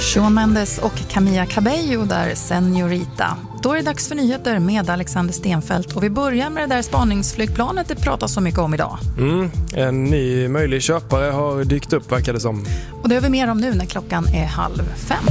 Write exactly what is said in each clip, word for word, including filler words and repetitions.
Shawn Mendes och Camilla Cabello där, Senorita. Då är det dags för nyheter med Alexander Stenfeldt. Och vi börjar med det där spaningsflygplanet det pratas så mycket om idag. Mm, en ny möjlig köpare har dykt upp, verkar det som. Och det har vi mer om nu när klockan är halv fem.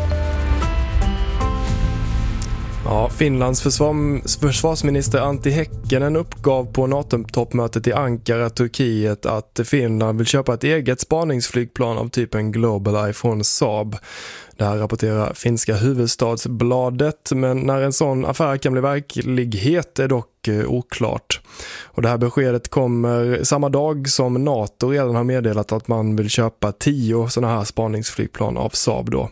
Ja, Finlands försvar, försvarsminister Antti Häkkänen uppgav på NATO-toppmötet i Ankara, Turkiet, att Finland vill köpa ett eget spaningsflygplan av typen GlobalEye från Saab. Det här rapporterar finska huvudstadsbladet, men när en sån affär kan bli verklighet är dock oklart. Och det här beskedet kommer samma dag som NATO redan har meddelat att man vill köpa tio sådana här spaningsflygplan av Saab då.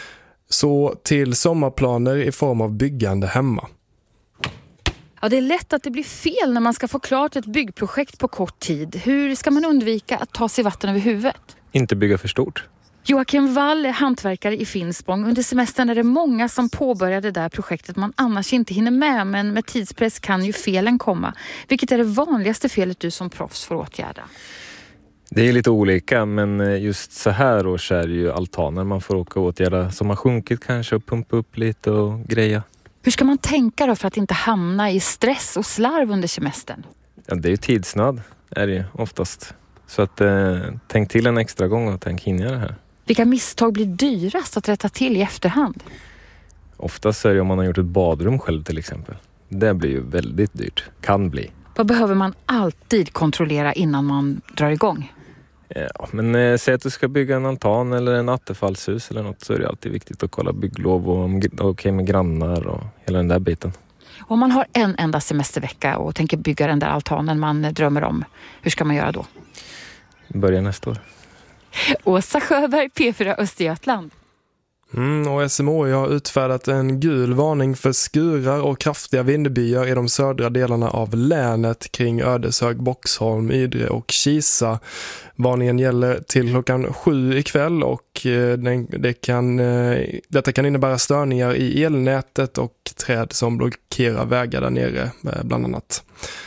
Så till sommarplaner i form av byggande hemma. Ja, det är lätt att det blir fel när man ska få klart ett byggprojekt på kort tid. Hur ska man undvika att ta sig vatten över huvudet? Inte bygga för stort. Joakim Wall är hantverkare i Finspång. Under semestern är det många som påbörjar det där projektet man annars inte hinner med. Men med tidspress kan ju felen komma. Vilket är det vanligaste felet du som proffs får åtgärda? Det är lite olika, men just så här års är det ju altaner man får åka och åtgärda som har sjunkit kanske och pumpa upp lite och greja. Hur ska man tänka då för att inte hamna i stress och slarv under semestern? Ja, det är ju tidsnöd är det ju oftast. Så att eh, tänk till en extra gång och tänk hinna det här. Vilka misstag blir dyrast att rätta till i efterhand? Oftast är det om man har gjort ett badrum själv till exempel. Det blir ju väldigt dyrt. Kan bli. Vad behöver man alltid kontrollera innan man drar igång? Ja, men eh, säg att du ska bygga en altan eller en attefallshus eller något, så är det alltid viktigt att kolla bygglov och okej okay med grannar och hela den där biten. Om man har en enda semestervecka och tänker bygga den där altanen man drömmer om, hur ska man göra då? Börja nästa år. Åsa Sjöberg, P fyra Östergötland. Mm, och S M H I har utfärdat en gul varning för skurar och kraftiga vindbyar i de södra delarna av länet kring Ödeshög, Boxholm, Ydre och Kisa. Varningen gäller till klockan sju ikväll och eh, den, det kan, eh, detta kan innebära störningar i elnätet och träd som blockerar vägar där nere eh, bland annat.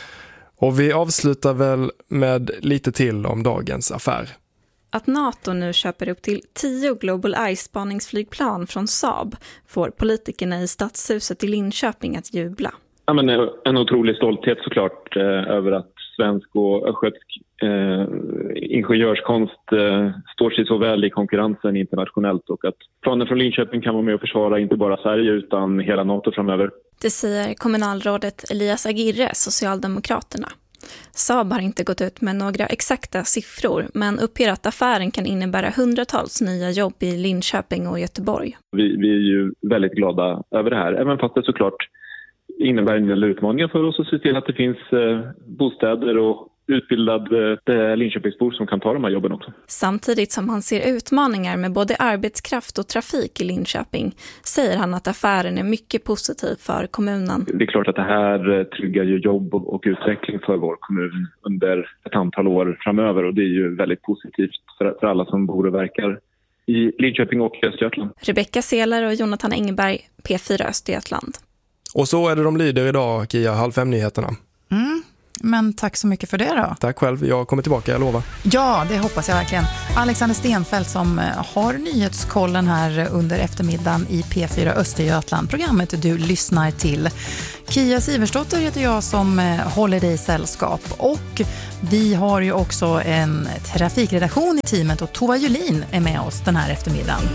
Och vi avslutar väl med lite till om dagens affär. Att NATO nu köper upp till tio GlobalEye-spaningsflygplan från Saab får politikerna i Stadshuset i Linköping att jubla. Ja, men en otrolig stolthet såklart eh, över att svensk och östgötsk eh, ingenjörskonst eh, står sig så väl i konkurrensen internationellt, och att planen från Linköping kan vara med och försvara inte bara Sverige utan hela NATO framöver. Det säger kommunalrådet Elias Agirre, Socialdemokraterna. Saab har inte gått ut med några exakta siffror, men uppger att affären kan innebära hundratals nya jobb i Linköping och Göteborg. Vi, vi är ju väldigt glada över det här, även fast det såklart innebär en del utmaningar för oss att se till att det finns eh, bostäder och utbildade eh, Linköpingsbor som kan ta de här jobben också. Samtidigt som han ser utmaningar med både arbetskraft och trafik i Linköping säger han att affären är mycket positiv för kommunen. Det är klart att det här tryggar ju jobb och, och utveckling för vår kommun under ett antal år framöver, och det är ju väldigt positivt för, för alla som bor och verkar i Linköping och Östergötland. Rebecka Seler och Jonathan Engberg, P fyra Östergötland. Och så är det de lyder idag, Kia, halv fem-nyheterna. Mm. Men tack så mycket för det då. Tack själv, jag kommer tillbaka, jag lovar. Ja, det hoppas jag verkligen. Alexander Stenfeldt som har nyhetskollen här under eftermiddagen i P fyra Östergötland. Programmet du lyssnar till. Kia Siversdotter heter jag som håller dig i sällskap. Och vi har ju också en trafikredaktion i teamet och Tova Julin är med oss den här eftermiddagen.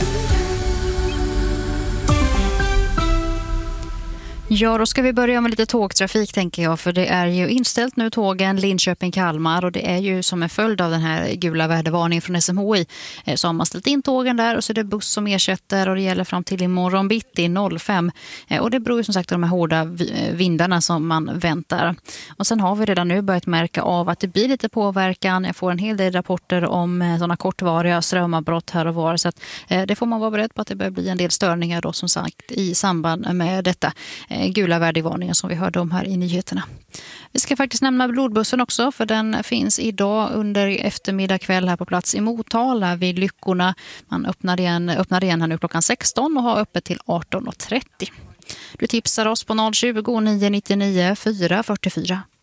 Ja, då ska vi börja med lite tågtrafik tänker jag, för det är ju inställt nu tågen Linköping-Kalmar, och det är ju som en följd av den här gula vädervarningen från S M H I så har man ställt in tågen där, och så är det buss som ersätter, och det gäller fram till imorgon bitti noll fem, och det beror ju som sagt på de här hårda vindarna som man väntar. Och sen har vi redan nu börjat märka av att det blir lite påverkan. Jag får en hel del rapporter om sådana kortvariga strömavbrott här och var, så att det får man vara beredd på att det börjar bli en del störningar då som sagt i samband med detta gula vädervarningen som vi hörde om här i nyheterna. Vi ska faktiskt nämna blodbussen också, för den finns idag under eftermiddag kväll här på plats i Motala vid Lyckorna. Man öppnar igen, öppnar igen här nu klockan sexton och har öppet till arton och trettio. Du tipsar oss på noll tjugo, nio nio nio, fyra fyra fyra.